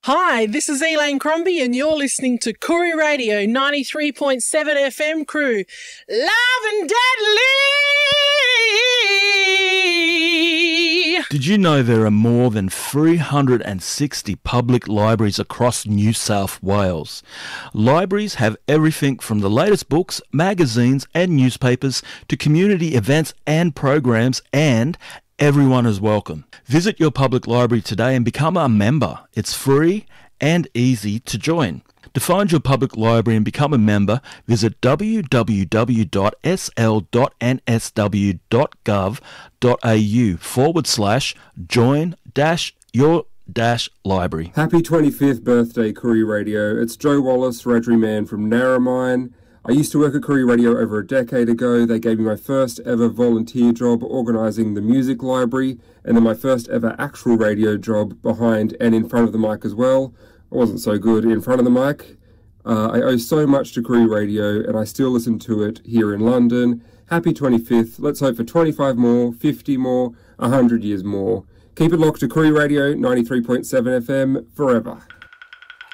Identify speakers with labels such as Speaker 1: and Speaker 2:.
Speaker 1: Hi, this is Elaine Crombie and you're listening to Koori Radio 93.7 FM crew. Live and deadly!
Speaker 2: Did you know there are more than 360 public libraries across New South Wales? Libraries have everything from the latest books, magazines and newspapers to community events and programs, and everyone is welcome. Visit your public library today and become a member. It's free and easy to join. To find your public library and become a member, visit www.sl.nsw.gov.au/join-your-library.
Speaker 3: Happy 25th birthday, Koori Radio. It's Joe Wallace, Rotary Man from Narromine. I used to work at Koori Radio over a decade ago. They gave me my first ever volunteer job organising the music library, and then my first ever actual radio job behind and in front of the mic as well. I wasn't so good in front of the mic. I owe so much to Koori Radio, and I still listen to it here in London. Happy 25th. Let's hope for 25 more, 50 more, 100 years more. Keep it locked to Koori Radio 93.7 FM forever.